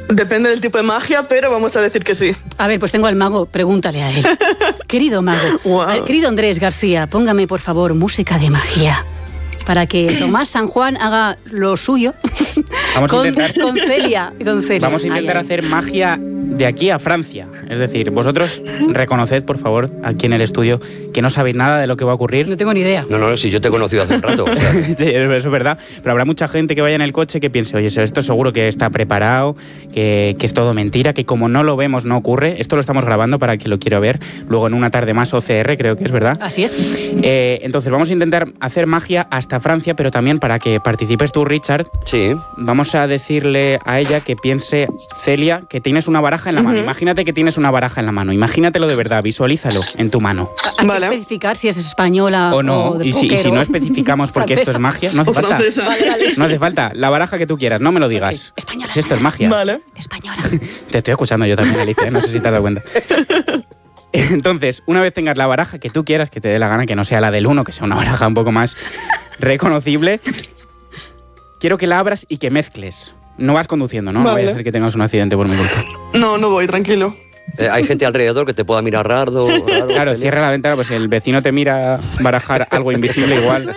Depende del tipo de magia, pero vamos a decir que sí. A ver, pues tengo al mago, pregúntale a él. Querido mago, Wow. Querido Andrés García, póngame por favor música de magia para que Tomás San Juan haga lo suyo Vamos a intentar. con Celia. Vamos a intentar hacer magia de aquí a Francia. Es decir, vosotros reconoced, por favor, aquí en el estudio, que no sabéis nada de lo que va a ocurrir. No tengo ni idea. No, si yo te he conocido hace un rato. Eso es verdad. Pero habrá mucha gente que vaya en el coche que piense, oye, esto seguro que está preparado, que es todo mentira, que como no lo vemos no ocurre. Esto lo estamos grabando para el que lo quiera ver. Luego en una tarde más OCR, creo que es verdad. Así es. Entonces vamos a intentar hacer magia hasta Francia, pero también para que participes tú, Richard. Sí. Vamos a decirle a ella que piense, Celia, que tienes una baraja en la mano. Imagínate que tienes una baraja en la mano. Imagínatelo de verdad, visualízalo en tu mano. Hay que Vale. especificar si es española O no, de y si póker, no o especificamos porque esto es francesa. magia, no hace O falta. francesa. No hace falta. La baraja que tú quieras, no me lo digas. Española. Si esto es magia. Vale. Española. Te estoy escuchando yo también, Alicia, no sé si te has dado cuenta. Entonces, una vez tengas la baraja que tú quieras, que te dé la gana, que no sea la del 1, que sea una baraja un poco más reconocible, quiero que la abras y que mezcles. No vas conduciendo, ¿no? No Vale. vaya a ser que tengas un accidente por mi culpa. No voy, tranquilo. Hay gente alrededor que te pueda mirar raro. Claro, cierra la ventana, pues si el vecino te mira barajar algo invisible igual.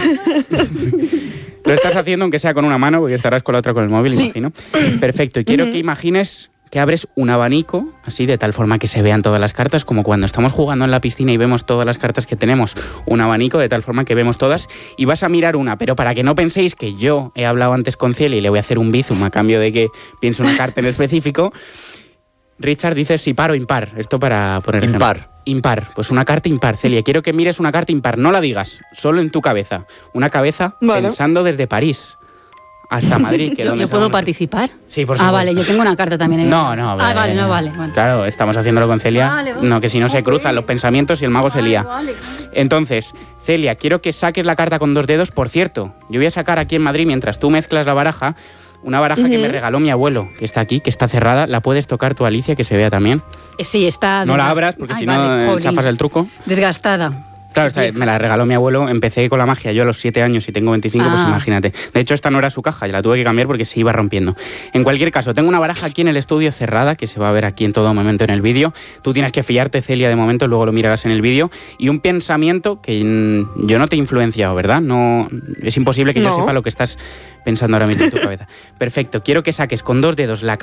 Lo estás haciendo aunque sea con una mano, porque estarás con la otra con el móvil, Sí. imagino. Perfecto, y quiero que imagines que abres un abanico, así de tal forma que se vean todas las cartas, como cuando estamos jugando en la piscina y vemos todas las cartas que tenemos, un abanico de tal forma que vemos todas, y vas a mirar una, pero para que no penséis que yo he hablado antes con Ciel y le voy a hacer un bizum a cambio de que piense una carta en específico, Richard dice si par o impar, esto para poner ejemplo. Impar. Impar, pues una carta impar, Celia, quiero que mires una carta impar, no la digas, solo en tu cabeza, una cabeza Vale. pensando desde París hasta Madrid, que ¿Yo donde puedo estamos. participar? Sí, por supuesto. Ah, vale, yo tengo una carta también. No, vale, no vale. Bueno. Claro, estamos haciéndolo con Celia. Vale, vale. No, que si no se Ok. cruzan los pensamientos y el mago se lía. Vale. Entonces, Celia, quiero que saques la carta con 2 dedos. Por cierto, yo voy a sacar aquí en Madrid, mientras tú mezclas la baraja, una baraja que me regaló mi abuelo, que está aquí, que está cerrada. La puedes tocar tú, Alicia, que se vea también. Sí, está... No la abras, porque Ay, si vale, no jolín. chafas el truco. Desgastada. Claro, me la regaló mi abuelo, empecé con la magia yo a los 7 años y tengo 25, pues Ah. imagínate. De hecho, esta no era su caja, ya la tuve que cambiar porque se iba rompiendo. En cualquier caso, tengo una baraja aquí en el estudio cerrada, que se va a ver aquí en todo momento en el vídeo. Tú tienes que fiarte, Celia, de momento, luego lo mirarás en el vídeo. Y un pensamiento que yo no te he influenciado, ¿verdad? No, es imposible que yo No. sepa lo que estás pensando ahora mismo en tu cabeza. Perfecto, quiero que saques con 2 dedos la